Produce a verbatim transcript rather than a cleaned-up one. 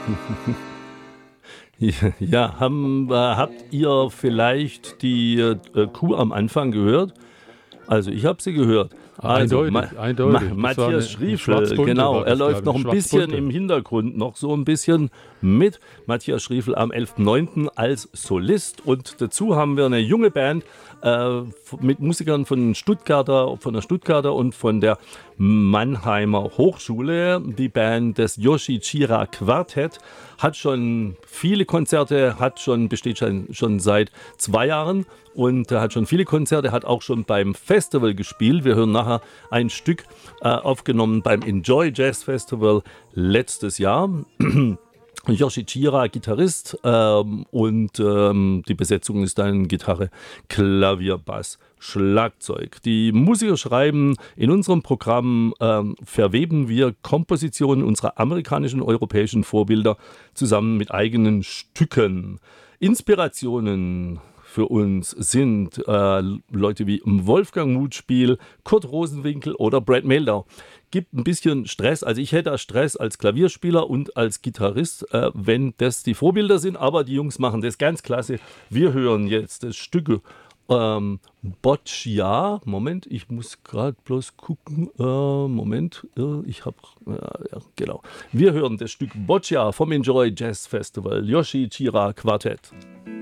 Ja, haben, äh, habt ihr vielleicht die äh, Kuh am Anfang gehört? Also ich habe sie gehört. Also Ma Eindeutig, Ma eindeutig. Das war Matthias eine, eine Schriefel, schwarzbunte, genau, war er das, läuft glaube ich. noch Eine ein bisschen schwarzbunte. im Hintergrund, noch so ein bisschen mit. Matthias Schriefel am elften neunten als Solist und dazu haben wir eine junge Band äh, mit Musikern von Stuttgarter, von der Stuttgarter und von der Mannheimer Hochschule. Die Band des Yoshi Chira Quartett hat schon viele Konzerte, hat schon, besteht schon, schon seit zwei Jahren und äh, hat schon viele Konzerte, hat auch schon beim Festival gespielt. Wir hören nachher ein Stück äh, aufgenommen beim Enjoy Jazz Festival letztes Jahr. Yoshi Chira, Gitarrist, ähm, und ähm, die Besetzung ist dann Gitarre, Klavier, Bass, Schlagzeug. Die Musiker schreiben in unserem Programm, ähm, verweben wir Kompositionen unserer amerikanischen und europäischen Vorbilder zusammen mit eigenen Stücken. Inspirationen für uns sind äh, Leute wie Wolfgang Mutspiel, Kurt Rosenwinkel oder Brad Mehldau. Gibt ein bisschen Stress, also ich hätte Stress als Klavierspieler und als Gitarrist, äh, wenn das die Vorbilder sind, aber die Jungs machen das ganz klasse. Wir hören jetzt das Stück ähm, Boccia. Moment, ich muss gerade bloß gucken. Äh, Moment, äh, ich habe, äh, ja, genau. Wir hören das Stück Boccia vom Enjoy Jazz Festival, Yoshi Chira Quartett.